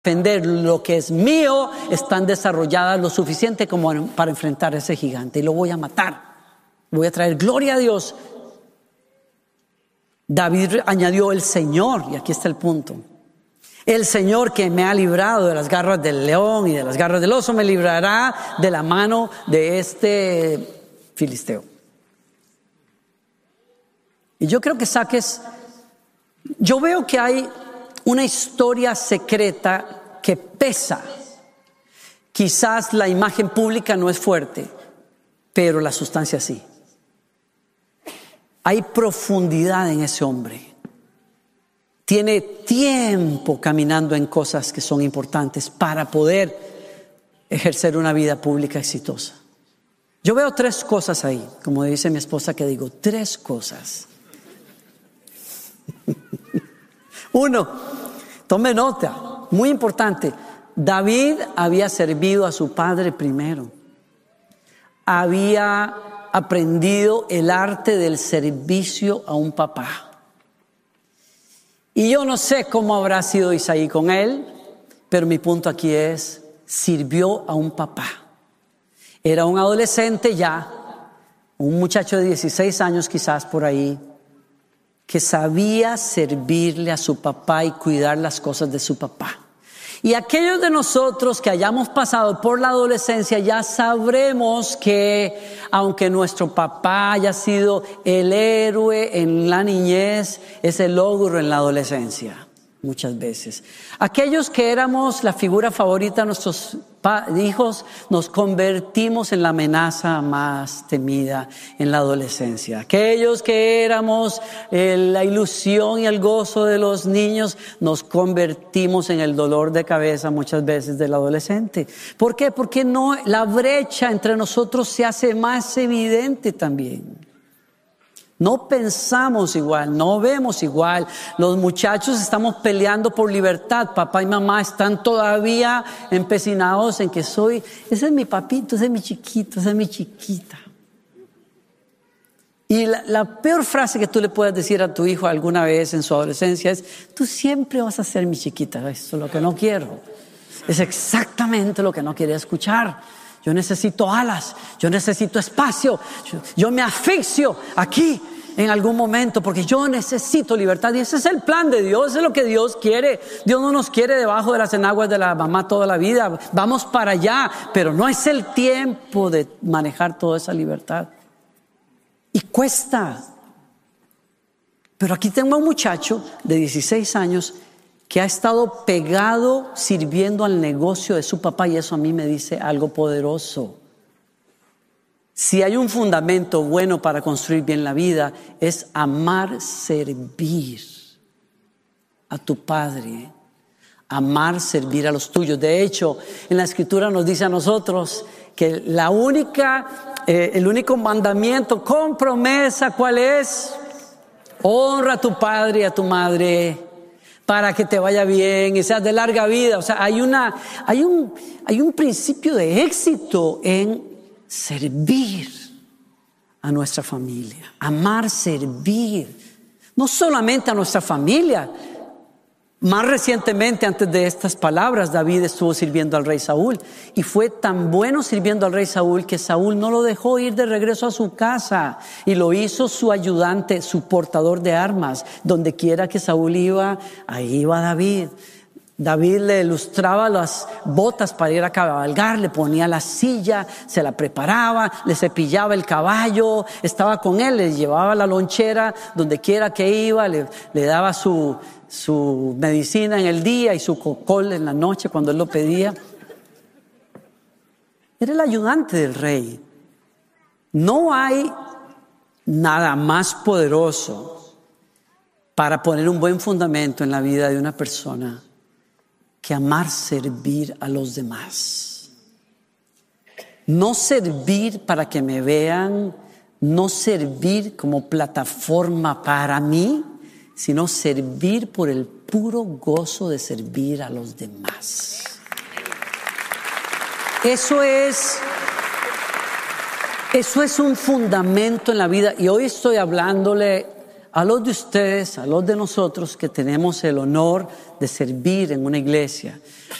defender lo que es mío, están desarrolladas lo suficiente como para enfrentar a ese gigante. Y lo voy a matar. Voy a traer gloria a Dios. David añadió el Señor, y aquí está el punto. El Señor que me ha librado de las garras del león y de las garras del oso, me librará de la mano de este filisteo. Y yo creo que yo veo que hay una historia secreta que pesa. Quizás la imagen pública no es fuerte, pero la sustancia sí. Hay profundidad en ese hombre. Tiene tiempo caminando en cosas que son importantes para poder ejercer una vida pública exitosa. Yo veo 3 cosas ahí, como dice mi esposa que digo, 3 cosas. 1, tome nota, muy importante. David había servido a su padre primero. Había aprendido el arte del servicio a un papá. Y yo no sé cómo habrá sido Isaí con él, pero mi punto aquí es, sirvió a un papá. Era un adolescente ya, un muchacho de 16 años quizás por ahí, que sabía servirle a su papá y cuidar las cosas de su papá. Y aquellos de nosotros que hayamos pasado por la adolescencia ya sabremos que aunque nuestro papá haya sido el héroe en la niñez, es el ogro en la adolescencia, muchas veces. Aquellos que éramos la figura favorita de nuestros hijos, nos convertimos en la amenaza más temida en la adolescencia. Aquellos que éramos la ilusión y el gozo de los niños, nos convertimos en el dolor de cabeza muchas veces del adolescente. ¿Por qué? Porque la brecha entre nosotros se hace más evidente también. No pensamos igual, no vemos igual. Los muchachos estamos peleando por libertad. Papá y mamá están todavía empecinados en que ese es mi papito, ese es mi chiquito, esa es mi chiquita. Y la peor frase que tú le puedes decir a tu hijo alguna vez en su adolescencia es: tú siempre vas a ser mi chiquita. Eso es lo que no quiero. Es exactamente lo que no quería escuchar. Yo necesito alas, yo necesito espacio, yo me asfixio aquí en algún momento porque yo necesito libertad. Y ese es el plan de Dios, ese es lo que Dios quiere. Dios no nos quiere debajo de las enaguas de la mamá toda la vida. Vamos para allá, pero no es el tiempo de manejar toda esa libertad. Y cuesta. Pero aquí tengo a un muchacho de 16 años que ha estado pegado sirviendo al negocio de su papá, y eso a mí me dice algo poderoso. Si hay un fundamento bueno para construir bien la vida, es amar, servir a tu padre, amar, servir a los tuyos. De hecho, en la Escritura nos dice a nosotros que el único mandamiento con promesa, ¿cuál es? Honra a tu padre y a tu madre, para que te vaya bien y seas de larga vida. O sea, hay un principio de éxito en servir a nuestra familia. Amar, servir. No solamente a nuestra familia. Más recientemente, antes de estas palabras, David estuvo sirviendo al rey Saúl. Y fue tan bueno sirviendo al rey Saúl que Saúl no lo dejó ir de regreso a su casa. Y lo hizo su ayudante, su portador de armas. Donde quiera que Saúl iba, ahí iba David. David le lustraba las botas para ir a cabalgar, le ponía la silla, se la preparaba, le cepillaba el caballo, estaba con él, le llevaba la lonchera donde quiera que iba, le daba su medicina en el día y su cocol en la noche cuando él lo pedía. Era el ayudante del rey. No hay nada más poderoso para poner un buen fundamento en la vida de una persona que amar, servir a los demás. No servir para que me vean, no servir como plataforma para mí, sino servir por el puro gozo de servir a los demás. Eso es un fundamento en la vida. Y hoy estoy hablándole a los de ustedes, a los de nosotros que tenemos el honor de servir en una iglesia.